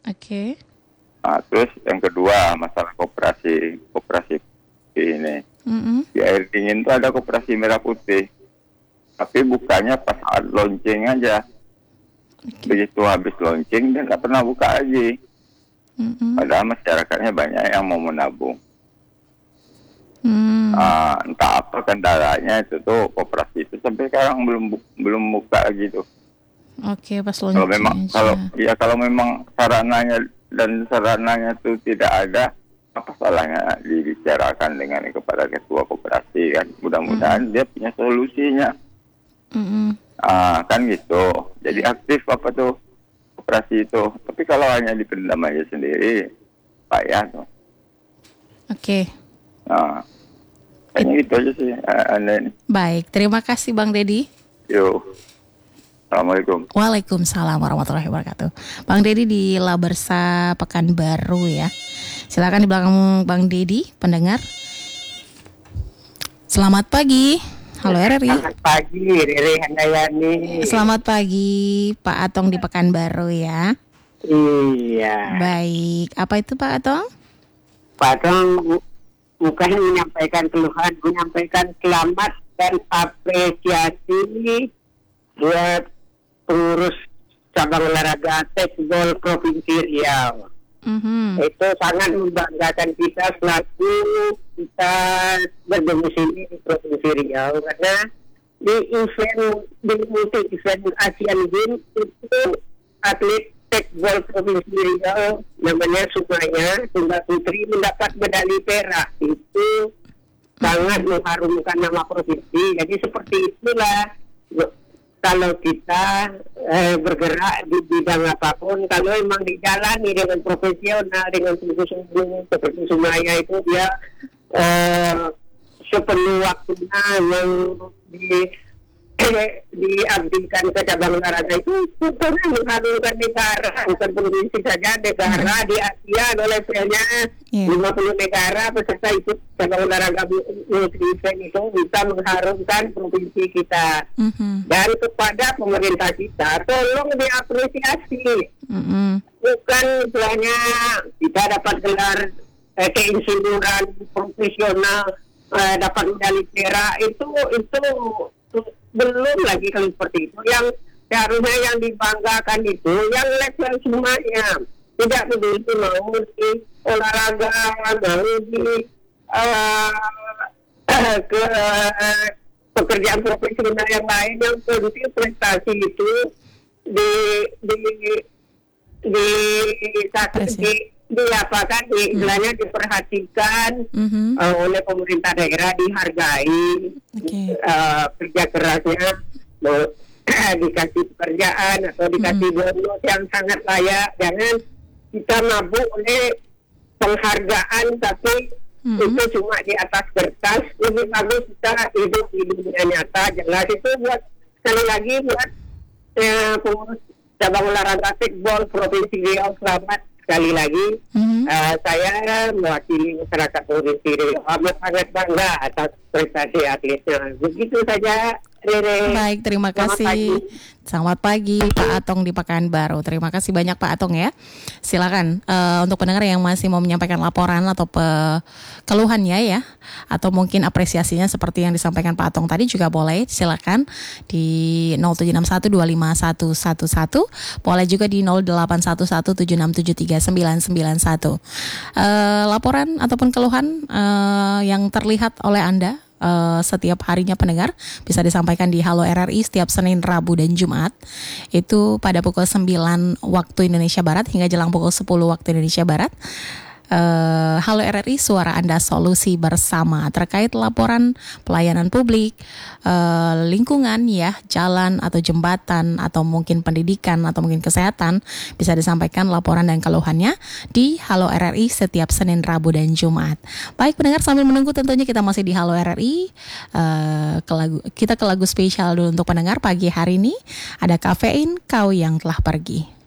Oke. Terus yang kedua masalah koperasi ini. Di air dingin itu ada koperasi merah putih, tapi bukanya pas saat launching aja. Begitu habis launching dia nggak pernah buka lagi. Padahal masyarakatnya banyak yang mau menabung. Entah apa kendalanya itu tuh koperasi itu sampai sekarang belum buka lagi tuh. Oke, pas launching. Kalau memang sarananya itu tidak ada, apa salahnya dibicarakan dengan kepada ketua koperasi kan? Mudah-mudahan dia punya solusinya. Kan gitu. Jadi aktif apa tuh koperasi itu. Tapi kalau hanya dipendam aja sendiri, payah tuh. Oke. Kayaknya gitu aja sih. Baik, terima kasih Bang Dedi. Yo. Assalamualaikum. Waalaikumsalam warahmatullahi wabarakatuh. Bang Dedi di Labersa Pekanbaru ya. Silakan di belakang Bang Dedi, pendengar. Selamat pagi. Halo RRI. Selamat pagi, Riri Handayani. Selamat pagi, Pak Atong di Pekanbaru ya. Iya. Baik, apa itu Pak Atong? Pak Atong bukan menyampaikan keluhan, menyampaikan selamat dan apresiasi buat pengurus cabang olahraga tekbol Provinsi Riau. Itu sangat membanggakan kita selaku kita berdomisili di Provinsi Riau, karena di multi event Asian Games itu atlet tekbol Provinsi Riau namanya Sumaya Tunggal Putri mendapat medali perak. Itu sangat mengharumkan nama provinsi. Jadi seperti itulah kalau kita bergerak di bidang apapun, kalau memang dijalani dengan profesional, dengan sungguh-sungguh, seperti Sumaya itu dia sepenuh waktunya yang diabdikan ke cabang olahraga itu sebetulnya mengharumkan negara, bukan provinsi saja, negara di Asia oleh levelnya 50 negara peserta ikut cabang olahraga multi event itu bisa mengharumkan provinsi kita. Dan kepada pemerintah kita tolong diapresiasi, bukan istilahnya kita dapat gelar keinsinyuran profesional, dapat medali perak, itu belum lagi kalau seperti itu. Yang seharusnya yang dibanggakan itu yang level semuanya, tidak peduli mau di olahraga, mau di ke pekerjaan profesional yang lain, yang penting prestasi itu istilahnya diperhatikan oleh pemerintah daerah, dihargai, kerja kerasnya dikasih pekerjaan atau dikasih bonus yang sangat layak. Jangan kita mabuk oleh penghargaan tapi itu cuma di atas kertas. Lebih bagus kita hidup di dunia nyata. Jelas itu buat, sekali lagi buat pengurus cabang olahraga tekbol Provinsi Riau, selamat sekali lagi. Saya mewakili masyarakat Provinsi Riau amat sangat bangga atas prestasi atletnya. Begitu saja, Rere. Baik, terima kasih. Selamat pagi Pak Atong di Pekanbaru. Terima kasih banyak Pak Atong ya. Silakan untuk pendengar yang masih mau menyampaikan laporan atau keluhannya ya, atau mungkin apresiasinya seperti yang disampaikan Pak Atong tadi juga boleh. Silakan di 0761251111. Boleh juga di 081176739991. Laporan ataupun keluhan yang terlihat oleh Anda setiap harinya pendengar bisa disampaikan di Halo RRI setiap Senin, Rabu, dan Jumat. Itu pada pukul 9 waktu Indonesia Barat hingga jelang pukul 10 waktu Indonesia Barat. Halo RRI, suara Anda, solusi bersama terkait laporan pelayanan publik, lingkungan ya, jalan atau jembatan atau mungkin pendidikan atau mungkin kesehatan, bisa disampaikan laporan dan keluhannya di Halo RRI setiap Senin, Rabu, dan Jumat. Baik pendengar, sambil menunggu tentunya kita masih di Halo RRI, kita ke lagu spesial dulu untuk pendengar pagi hari ini. Ada Kafein, Kau Yang Telah Pergi.